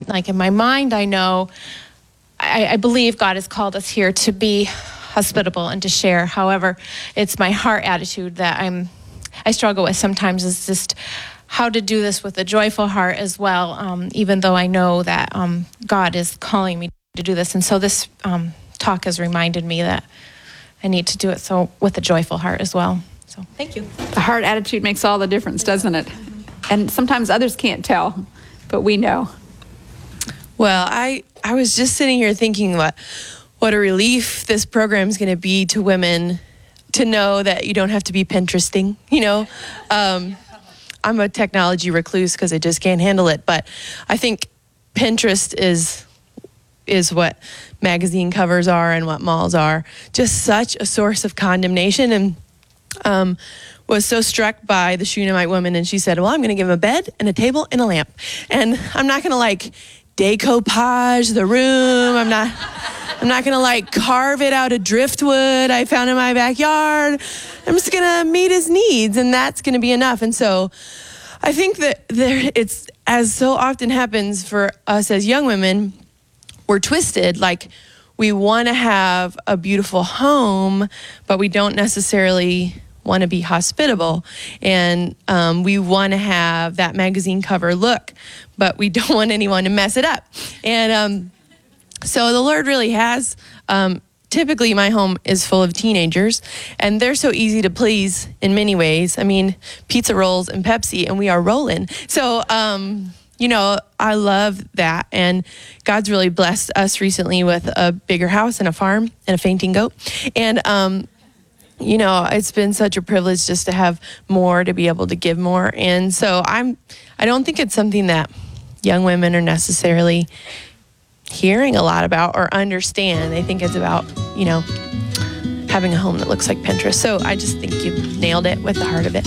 like in my mind, I know, I believe God has called us here to be hospitable and to share. However, it's my heart attitude that I struggle with sometimes, is just how to do this with a joyful heart as well, even though I know that God is calling me to do this. And so this talk has reminded me that I need to do it so with a joyful heart as well. So thank you. The heart attitude makes all the difference, doesn't it? And sometimes others can't tell, but we know. Well, I was just sitting here thinking what a relief this program is going to be to women to know that you don't have to be Pinteresting, you know. I'm a technology recluse because I just can't handle it, but I think Pinterest is what magazine covers are and what malls are. Just such a source of condemnation. And was so struck by the Shunammite woman, and she said, well, I'm going to give him a bed and a table and a lamp. And I'm not going to like decoupage the room. I'm not going to like carve it out of driftwood I found in my backyard. I'm just going to meet his needs, and that's going to be enough. And so I think that it's, as so often happens for us as young women, we're twisted. Like, we want to have a beautiful home, but we don't necessarily want to be hospitable. And we want to have that magazine cover look, but we don't want anyone to mess it up. And so the Lord really has, typically my home is full of teenagers, and they're so easy to please in many ways. I mean, pizza rolls and Pepsi, and we are rolling. So, you know, I love that. And God's really blessed us recently with a bigger house and a farm and a fainting goat. And, you know, it's been such a privilege just to have more, to be able to give more. And so I don't think it's something that young women are necessarily hearing a lot about or understand. They think it's about, you know, having a home that looks like Pinterest. So I just think you nailed it with the heart of it.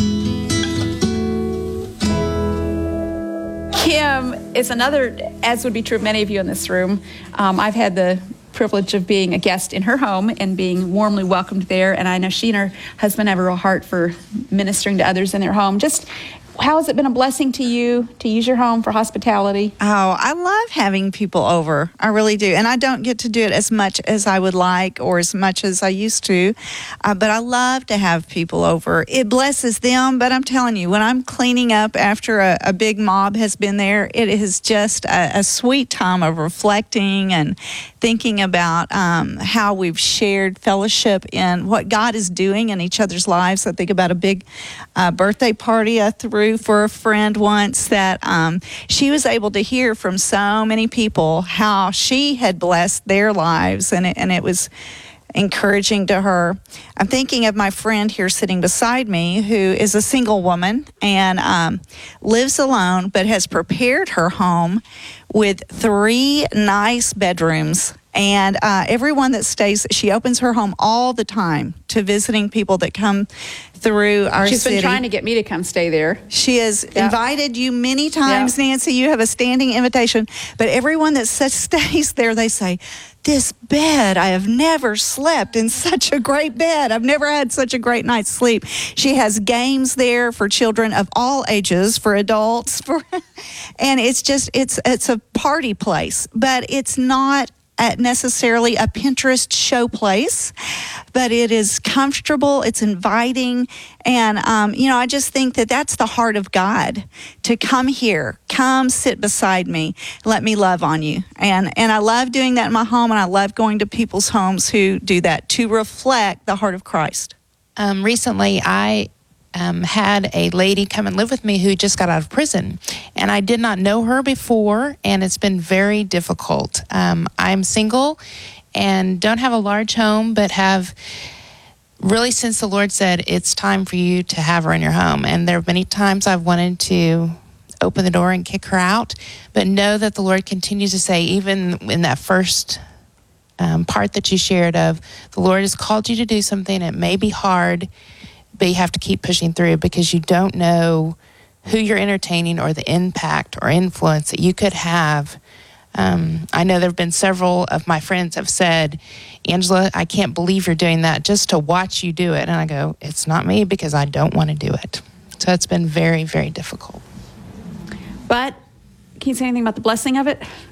Kim is another, as would be true of many of you in this room. I've had the privilege of being a guest in her home and being warmly welcomed there. And I know she and her husband have a real heart for ministering to others in their home. Just how has it been a blessing to you to use your home for hospitality? Oh, I love having people over. I really do. And I don't get to do it as much as I would like or as much as I used to. But I love to have people over. It blesses them. But I'm telling you, when I'm cleaning up after a big mob has been there, it is just a sweet time of reflecting and thinking about how we've shared fellowship in what God is doing in each other's lives. I think about a big birthday party I threw for a friend once that she was able to hear from so many people how she had blessed their lives, and it was encouraging to her. I'm thinking of my friend here sitting beside me who is a single woman and lives alone, but has prepared her home with 3 nice bedrooms. And everyone that stays, she opens her home all the time to visiting people that come through our city. She's been trying to get me to come stay there. She has invited you many times, Nancy. You have a standing invitation. But everyone that stays there, they say, this bed, I have never slept in such a great bed. I've never had such a great night's sleep. She has games there for children of all ages, for adults, and it's just, it's a party place. But it's not necessarily a Pinterest show place, but it is comfortable, it's inviting, and you know, I just think that that's the heart of God, to come here, come sit beside me, let me love on you. And I love doing that in my home, and I love going to people's homes who do that to reflect the heart of Christ. Recently, I had a lady come and live with me who just got out of prison, and I did not know her before, and it's been very difficult. I'm single and don't have a large home, but have really, since the Lord said it's time for you to have her in your home, and there are many times I've wanted to open the door and kick her out, but know that the Lord continues to say, even in that first part that you shared of, the Lord has called you to do something. It may be hard, but you have to keep pushing through, because you don't know who you're entertaining or the impact or influence that you could have. I know there have been several of my friends have said, Angela, I can't believe you're doing that, just to watch you do it. And I go, it's not me, because I don't want to do it. So it's been very, very difficult. But can you say anything about the blessing of it?